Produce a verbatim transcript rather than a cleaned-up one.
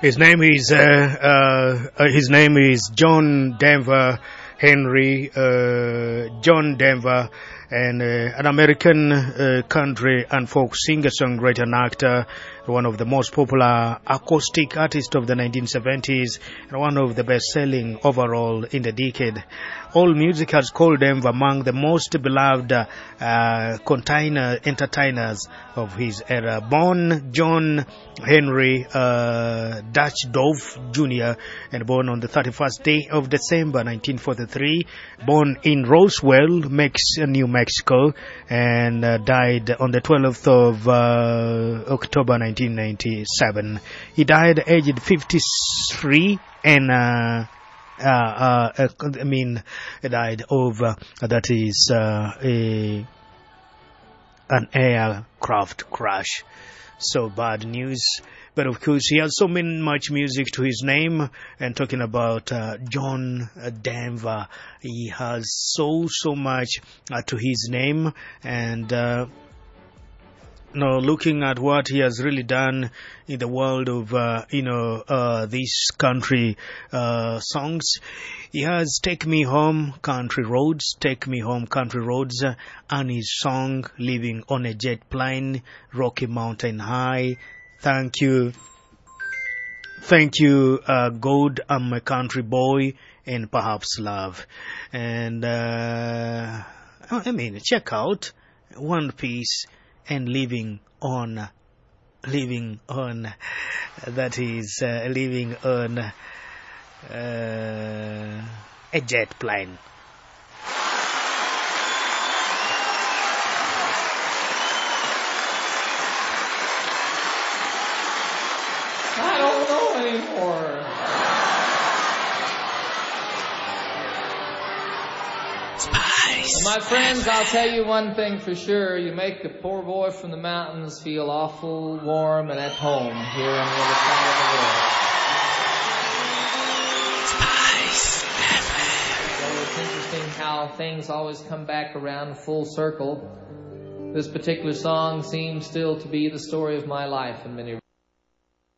His name is uh, uh, uh, his name is John Denver Henry. Uh, John Denver, and uh, an American uh, country and folk singer, songwriter, and actor. One of the most popular acoustic artists of the nineteen seventies, and one of the best-selling overall in the decade. All music has called them among the most beloved uh, container entertainers of his era. Born John Henry uh, Dutch Dove Junior and born on the thirty-first day of December nineteen forty-three, born in Roswell, Mex- New Mexico, and uh, died on the twelfth of uh, October nineteen ninety-seven. He died aged fifty-three and uh, Uh, uh, I mean, died of, uh, that is, uh, a, an aircraft crash. So bad news. But of course, he has so many, much music to his name. And talking about uh, John Denver, he has so, so much uh, to his name. And, uh, No, looking at what he has really done in the world of, uh, you know, uh, this country uh, songs, he has Take Me Home, Country Roads, Take Me Home, Country Roads, uh, and his song, Living on a Jet Plane, Rocky Mountain High, Thank You, Thank You, uh, God, I'm a Country Boy, and perhaps Love. And, uh, I mean, check out One Piece and living on, living on, that is, uh, living on uh, a jet plane. I don't know anymore. My friends, I'll tell you one thing for sure. You make the poor boy from the mountains feel awful warm and at home here on the other side of the world. Spice F M. So it's interesting how things always come back around full circle. This particular song seems still to be the story of my life in many